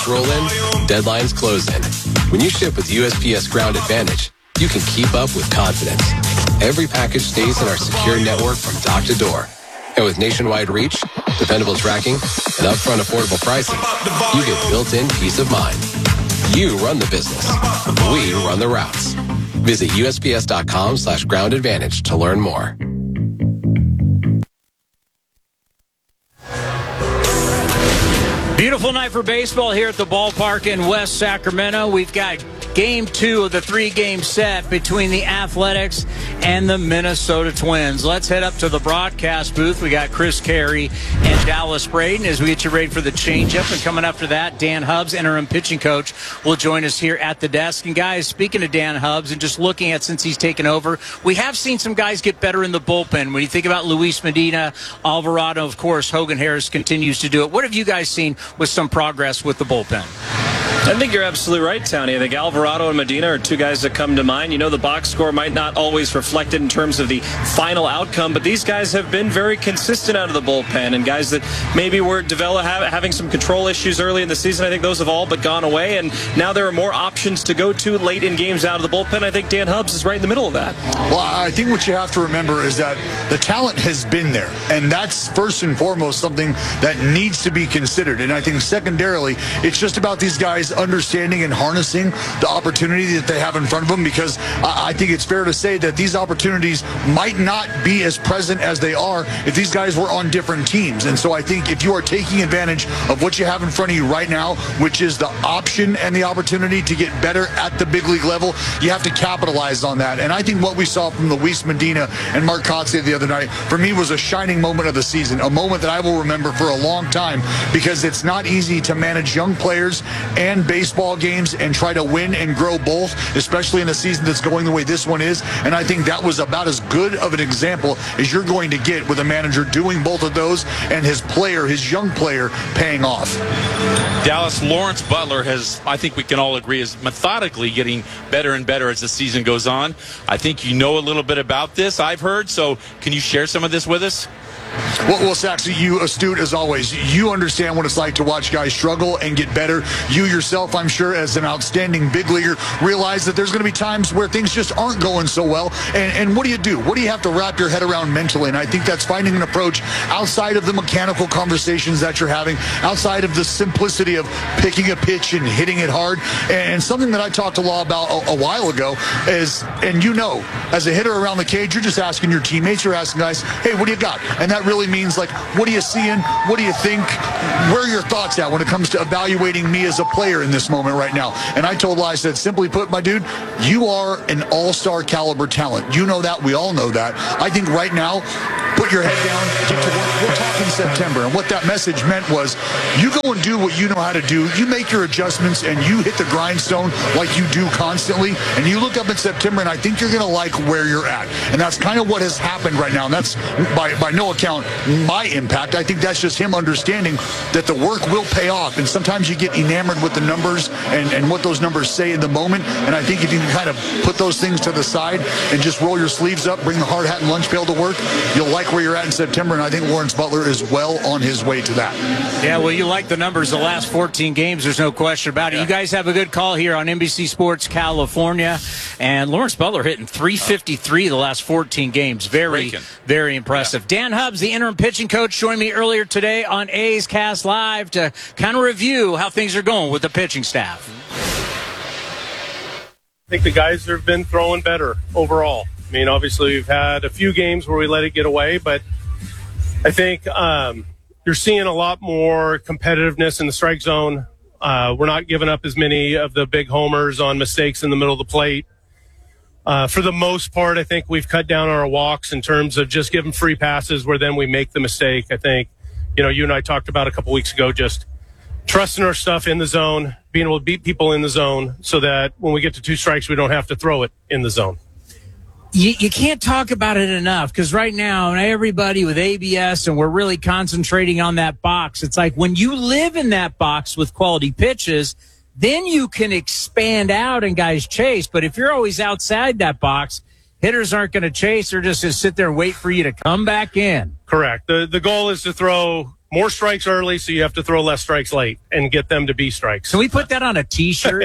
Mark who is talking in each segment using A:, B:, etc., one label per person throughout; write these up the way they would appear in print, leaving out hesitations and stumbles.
A: Holidays roll in, deadlines close in. When you ship with USPS Ground Advantage, you can keep up with confidence. Every package stays in our secure network from dock to door. And with nationwide reach, dependable tracking, and upfront affordable pricing, you get built-in peace of mind. You run the business. We run the routes. Visit USPS.com/Ground Advantage to learn more.
B: Beautiful night for baseball here at the ballpark in West Sacramento. We've got Game 2 of the 3-game set between the Athletics and the Minnesota Twins. Let's head up to the broadcast booth. We got Chris Carey and Dallas Braden as we get you ready for the changeup. And coming after that, Dan Hubbs, interim pitching coach, will join us here at the desk. And guys, speaking of Dan Hubbs and just looking at since he's taken over, we have seen some guys get better in the bullpen. When you think about Luis Medina, Alvarado, of course, Hogan Harris continues to do it. What have you guys seen with some progress with the bullpen?
C: I think you're absolutely right, Tony. I think Alvarado and Medina are two guys that come to mind. You know, the box score might not always reflect it in terms of the final outcome, but these guys have been very consistent out of the bullpen, and guys that maybe were having some control issues early in the season, I think those have all but gone away, and now there are more options to go to late in games out of the bullpen. I think Dan Hubbs is right in the middle of that.
D: Well, I think what you have to remember is that the talent has been there, and that's first and foremost something that needs to be considered. And I think secondarily, it's just about these guys understanding and harnessing the opportunity that they have in front of them, because I think it's fair to say that these opportunities might not be as present as they are if these guys were on different teams. And so I think if you are taking advantage of what you have in front of you right now, which is the option and the opportunity to get better at the big league level, you have to capitalize on that. And I think what we saw from Luis Medina and Mark Kotsay the other night, for me, was a shining moment of the season, a moment that I will remember for a long time, because it's not easy to manage young players and baseball games and try to win and grow both, especially in a season that's going the way this one is. And I think that was about as good of an example as you're going to get with a manager doing both of those and his young player, paying off.
E: Dallas, Lawrence Butler has, I think we can all agree, is methodically getting better and better as the season goes on. I think you know a little bit about this, I've heard, so can you share some of this with us?
D: Well, Saxy, you astute as always. You understand what it's like to watch guys struggle and get better. You yourself, I'm sure, as an outstanding big leaguer, realize that there's going to be times where things just aren't going so well. And what do you do? What do you have to wrap your head around mentally? And I think that's finding an approach outside of the mechanical conversations that you're having, outside of the simplicity of picking a pitch and hitting it hard. And something that I talked to Law about a while ago is, and you know, as a hitter around the cage, you're just asking your teammates, you're asking guys, hey, what do you got? And that really means, like, what are you seeing? What do you think? Where are your thoughts at when it comes to evaluating me as a player in this moment right now? And I told Lai, I said, simply put, my dude, you are an all-star caliber talent. You know that. We all know that. I think right now, put your head down, get to work. We're talking September. And what that message meant was, you go and do what you know how to do. You make your adjustments, and you hit the grindstone like you do constantly. And you look up in September, and I think you're going to like where you're at. And that's kind of what has happened right now. And that's, by no account, my impact. I think that's just him understanding that the work will pay off. And sometimes you get enamored with the numbers and what those numbers say in the moment. And I think if you can kind of put those things to the side and just roll your sleeves up, bring the hard hat and lunch pail to work, you'll like where you're at in September. And I think Lawrence Butler is well on his way to that.
B: Yeah, well, you like the numbers the last 14 games. There's no question about it. You guys have a good call here on NBC Sports California. And Lawrence Butler hitting .353 the last 14 games. Very impressive. Yeah. Dan Hubbs, the interim pitching coach, joined me earlier today on A's Cast Live to kind of review how things are going with the pitching staff.
F: I think the guys have been throwing better overall. I mean, obviously we've had a few games where we let it get away, but I think you're seeing a lot more competitiveness in the strike zone. We're not giving up as many of the big homers on mistakes in the middle of the plate. For the most part, I think we've cut down on our walks in terms of just giving free passes where then we make the mistake. I think, you know, you and I talked about a couple weeks ago, just trusting our stuff in the zone, being able to beat people in the zone so that when we get to 2 strikes, we don't have to throw it in the zone.
B: You can't talk about it enough, because right now everybody with ABS, and we're really concentrating on that box. It's like when you live in that box with quality pitches, then you can expand out and guys chase. But if you're always outside that box, hitters aren't going to chase. They're just going to sit there and wait for you to come back in.
F: Correct. The goal is to throw more strikes early, so you have to throw less strikes late and get them to be strikes.
B: Can we put that on a T-shirt?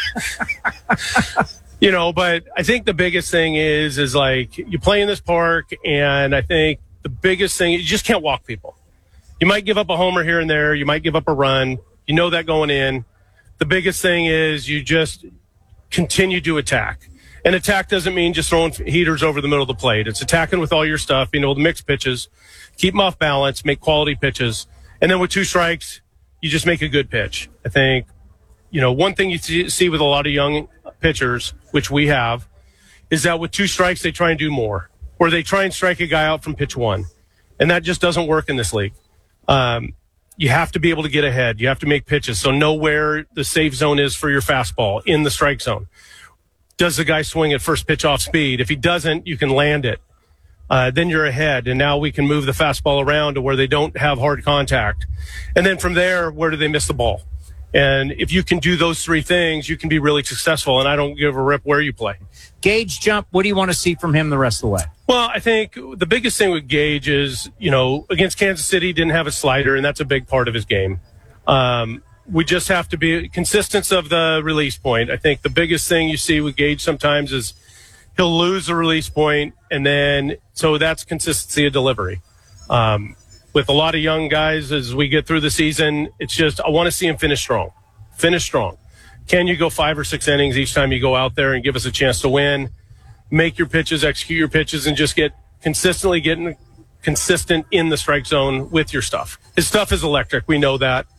F: But I think the biggest thing is like you play in this park, and I think the biggest thing, you just can't walk people. You might give up a homer here and there. You might give up a run. You know that going in. The biggest thing is you just continue to attack. And attack doesn't mean just throwing heaters over the middle of the plate. It's attacking with all your stuff, the mixed pitches, keep them off balance, make quality pitches. And then with 2 strikes, you just make a good pitch. I think, one thing you see with a lot of young pitchers, which we have, is that with 2 strikes, they try and do more, or they try and strike a guy out from pitch 1. And that just doesn't work in this league. You have to be able to get ahead. You have to make pitches. So know where the safe zone is for your fastball in the strike zone. Does the guy swing at first pitch off speed? If he doesn't, you can land it. Then you're ahead. And now we can move the fastball around to where they don't have hard contact. And then from there, where do they miss the ball? And if you can do those 3 things, you can be really successful. And I don't give a rip where you play.
B: Gage Jump, what do you want to see from him the rest of the way?
F: Well, I think the biggest thing with Gage is, against Kansas City, didn't have a slider, and that's a big part of his game. We just have to be consistent of the release point. I think the biggest thing you see with Gage sometimes is he'll lose the release point, and then so that's consistency of delivery. With a lot of young guys, as we get through the season, it's just I want to see him finish strong. Finish strong. Can you go 5 or 6 innings each time you go out there and give us a chance to win? Make your pitches, execute your pitches, and just get consistent in the strike zone with your stuff. His stuff is electric. We know that.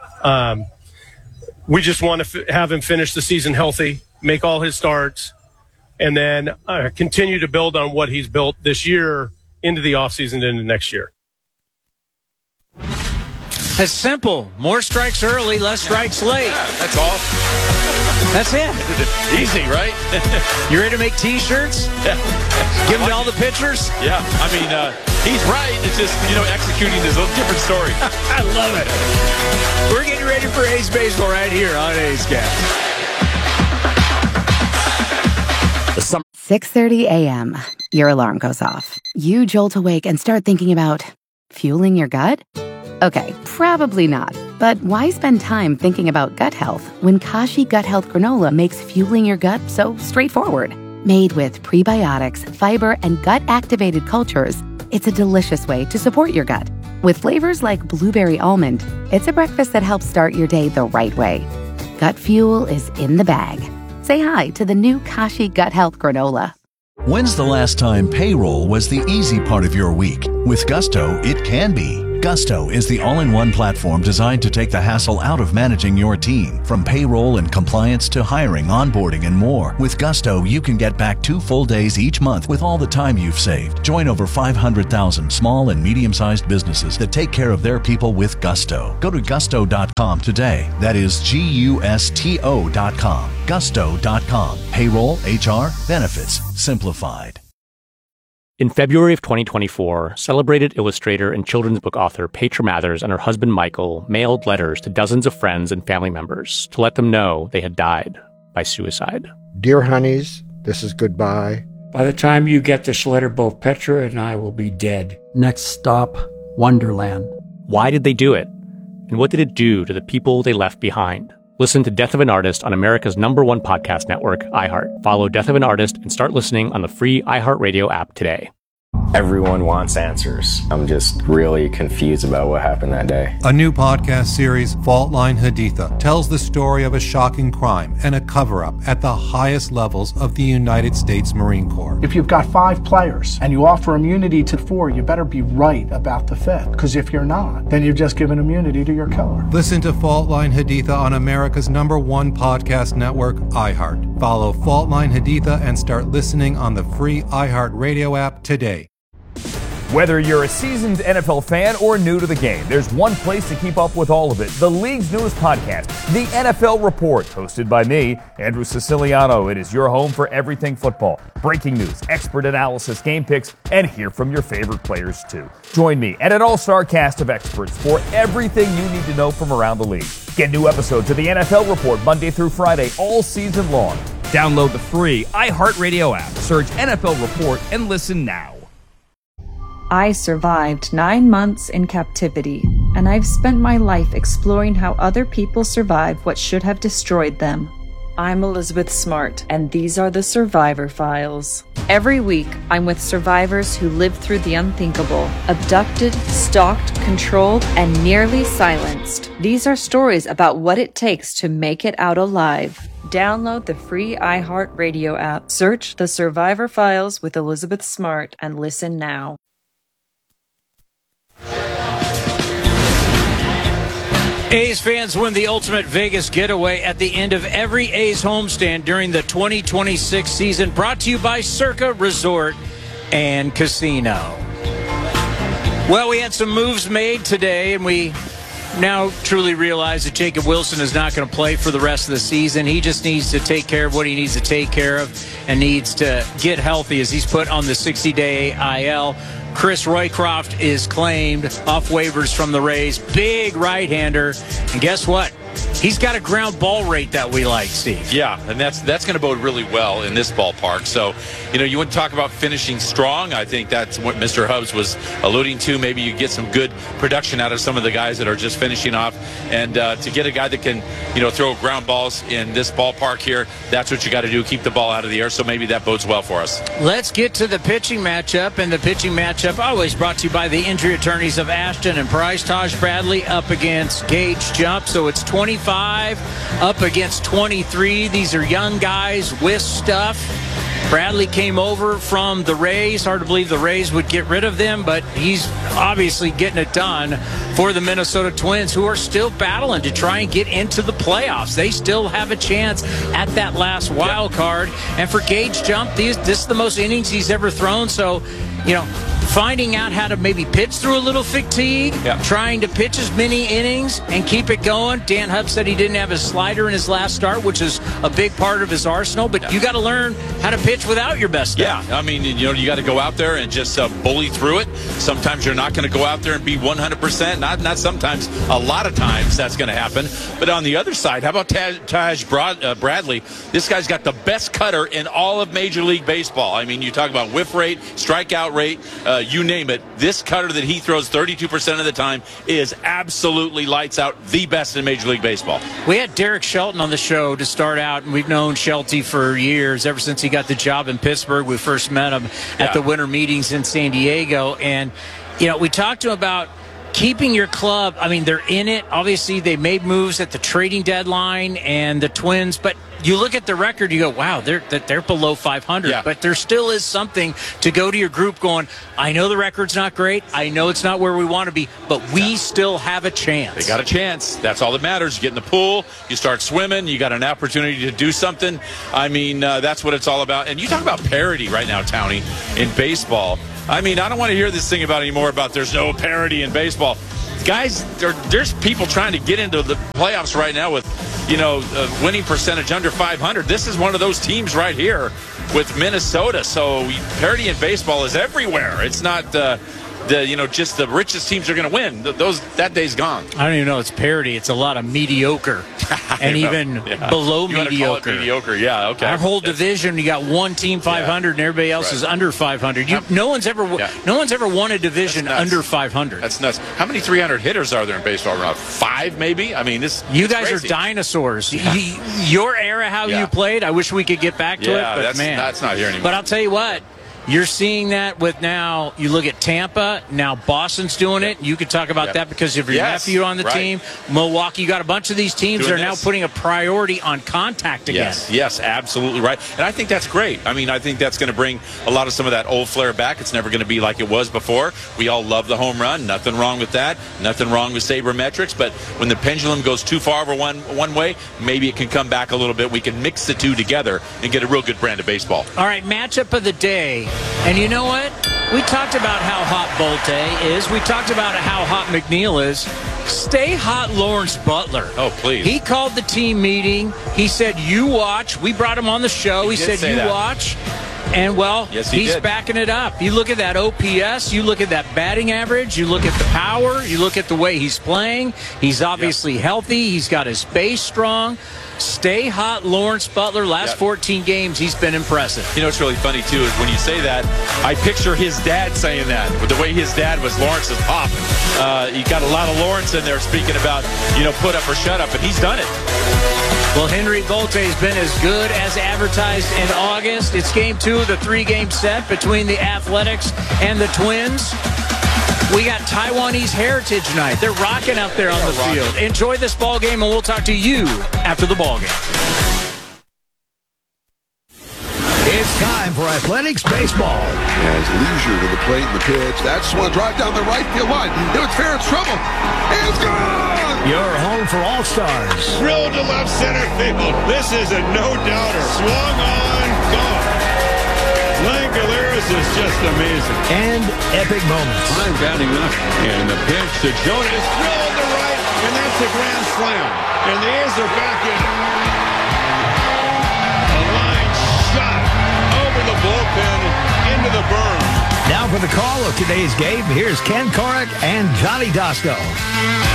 F: We just want to have him finish the season healthy, make all his starts, and then continue to build on what he's built this year into the offseason and into next year.
B: It's simple. More strikes early, less strikes late.
E: Yeah, that's all.
B: That's it.
E: Easy, right?
B: You ready to make T-shirts?
E: Yeah.
B: Give them to all the pitchers?
E: Yeah. I mean, he's right. It's just, executing is a different story.
B: I love it. We're getting ready for A's Baseball right here on A's Cast.
G: 6:30 a.m. Your alarm goes off. You jolt awake and start thinking about fueling your gut? Okay, probably not. But why spend time thinking about gut health when Kashi Gut Health Granola makes fueling your gut so straightforward? Made with prebiotics, fiber, and gut-activated cultures, it's a delicious way to support your gut. With flavors like blueberry almond, it's a breakfast that helps start your day the right way. Gut fuel is in the bag. Say hi to the new Kashi Gut Health Granola.
H: When's the last time payroll was the easy part of your week? With Gusto, it can be. Gusto is the all-in-one platform designed to take the hassle out of managing your team. From payroll and compliance to hiring, onboarding, and more. With Gusto, you can get back 2 full days each month with all the time you've saved. Join over 500,000 small and medium-sized businesses that take care of their people with Gusto. Go to gusto.com today. That is Gusto.com. Gusto.com. Payroll, HR, benefits, simplified.
I: In February of 2024, celebrated illustrator and children's book author Petra Mathers and her husband Michael mailed letters to dozens of friends and family members to let them know they had died by suicide.
J: Dear honeys, this is goodbye.
K: By the time you get this letter, both Petra and I will be dead.
L: Next stop, Wonderland.
I: Why did they do it? And what did it do to the people they left behind? Listen to Death of an Artist on America's #1 podcast network, iHeart. Follow Death of an Artist and start listening on the free iHeartRadio app today.
M: Everyone wants answers. I'm just really confused about what happened that day.
N: A new podcast series, Fault Line Haditha, tells the story of a shocking crime and a cover-up at the highest levels of the United States Marine Corps.
O: If you've got 5 players and you offer immunity to 4, you better be right about the 5th. Because if you're not, then you've just given immunity to your killer.
N: Listen to Fault Line Haditha on America's #1 podcast network, iHeart. Follow Fault Line Haditha and start listening on the free iHeartRadio app today.
P: Whether you're a seasoned NFL fan or new to the game, there's one place to keep up with all of it. The league's newest podcast, The NFL Report, hosted by me, Andrew Siciliano. It is your home for everything football. Breaking news, expert analysis, game picks, and hear from your favorite players too. Join me and an all-star cast of experts for everything you need to know from around the league. Get new episodes of The NFL Report Monday through Friday all season long. Download the free iHeartRadio app. Search NFL Report and listen now.
Q: I survived 9 months in captivity. and I've spent my life exploring how other people survive what should have destroyed them. I'm Elizabeth Smart, and these are the Survivor Files. Every week, I'm with survivors who lived through the unthinkable, abducted, stalked, controlled, and nearly silenced. These are stories about what it takes to make it out alive. Download the free iHeartRadio app, search The Survivor Files with Elizabeth Smart, and listen now.
B: A's fans win the ultimate Vegas getaway at the end of every A's homestand during the 2026 season. Brought to you by Circa Resort and Casino. Well, we had some moves made today, and we now truly realize that Jacob Wilson is not going to play for the rest of the season. He just needs to take care of what he needs to take care of and needs to get healthy as he's put on the 60-day IL. Chris Roycroft is claimed off waivers from the Rays. Big right-hander. And guess what? He's got a ground ball rate that we like, Steve.
E: Yeah, and that's going to bode really well in this ballpark. So, you want to talk about finishing strong. I think that's what Mr. Hubbs was alluding to. Maybe you get some good production out of some of the guys that are just finishing off. And to get a guy that can, throw ground balls in this ballpark here, that's what you got to do, keep the ball out of the air. So maybe that bodes well for us.
B: Let's get to the pitching matchup. And the pitching matchup always brought to you by the injury attorneys of Ashton and Price. Taj Bradley up against Gage Jump. So it's 25 up against 23. These are young guys with stuff. Bradley came over from the Rays. Hard to believe the Rays would get rid of them, but he's obviously getting it done for the Minnesota Twins, who are still battling to try and get into the playoffs. They still have a chance at that last wild card. And for Gage Jump, this is the most innings he's ever thrown. So, finding out how to maybe pitch through a little fatigue, trying to pitch as many innings and keep it going. Dan Hubb said he didn't have a slider in his last start, which is a big part of his arsenal, but you got to learn how to pitch without your best stuff.
E: Yeah, I mean, you got to go out there and just bully through it. Sometimes you're not going to go out there and be 100%. Not sometimes, a lot of times that's going to happen. But on the other side, how about Taj Bradley? This guy's got the best cutter in all of Major League Baseball. I mean, you talk about whiff rate, strikeout rate, you name it. This cutter that he throws 32% of the time is absolutely lights out, the best in Major League Baseball.
B: We had Derek Shelton on the show to start out, and we've known Shelty for years, ever since he got the job in Pittsburgh. We first met him at the winter meetings in San Diego, and we talked to him about keeping your club. I mean, they're in it. Obviously, they made moves at the trading deadline and the Twins, but you look at the record, you go, wow, they're below 500. Yeah. But there still is something to go to your group going, I know the record's not great. I know it's not where we want to be, but we still have a chance.
E: They got a chance. That's all that matters. You get in the pool, you start swimming, you got an opportunity to do something. I mean, that's what it's all about. And you talk about parity right now, Townie, in baseball. I mean, I don't want to hear this thing anymore about there's no parity in baseball. Guys, there's people trying to get into the playoffs right now with, a winning percentage under 500. This is one of those teams right here with Minnesota. So parity in baseball is everywhere. It's not just the richest teams are going to win. That day's gone.
B: I don't even know it's parity. It's a lot of mediocre and even below
E: you
B: mediocre.
E: Call it mediocre, yeah, okay.
B: Our whole division, you got one team 500 and everybody else is under 500. No one's ever won a division under 500.
E: That's nuts. How many 300 hitters are there in baseball? Around 5, maybe. I mean,
B: you guys crazy. Are dinosaurs. Your era, how you played. I wish we could get back to it, but
E: that's not here anymore.
B: But I'll tell you what. You're seeing that with now, you look at Tampa, now Boston's doing it. You could talk about that because of your nephew on the team. Milwaukee, you got a bunch of these teams that are now putting a priority on contact again.
E: Yes, absolutely right. And I think that's great. I mean, I think that's going to bring a lot of some of that old flair back. It's never going to be like it was before. We all love the home run. Nothing wrong with that. Nothing wrong with sabermetrics. But when the pendulum goes too far over one way, maybe it can come back a little bit. We can mix the two together and get a real good brand of baseball.
B: All right, matchup of the day. And you know what? We talked about how hot Bolte is. We talked about how hot McNeil is. Stay hot, Lawrence Butler.
E: Oh, please.
B: He called the team meeting. He said, you watch. We brought him on the show. He said, you watch. And, he's backing it up. You look at that OPS. You look at that batting average. You look at the power. You look at the way he's playing. He's obviously healthy. He's got his base strong. Stay hot, Lawrence Butler. Last 14 games, he's been impressive.
E: You know what's really funny, too, is when you say that, I picture his dad saying that, with the way his dad was Lawrence's pop. You got a lot of Lawrence in there speaking about, put up or shut up, and he's done it.
B: Well, Henry Volte's been as good as advertised in August. It's game 2 of the 3-game set between the Athletics and the Twins. We got Taiwanese heritage night. They're rocking out there on the field. Enjoy this ball game, and we'll talk to you after the ball game.
R: It's time for Athletics baseball.
S: Has leisure to the plate and the pitch. That's one drive down the right field line. It's fair, it's trouble. It's gone!
R: Your home for All-Stars.
T: Drilled to left center field. This is a no-doubter. Swung on, gone. Langoliers is just amazing.
R: And epic moments.
T: I'm batting up. And the pitch to Jonas. Drilled to right, and that's a grand slam. And the A's are back in it. A line shot over the bullpen into the berm.
R: Now for the call of today's game, here's Ken Korach and Johnny Dostal.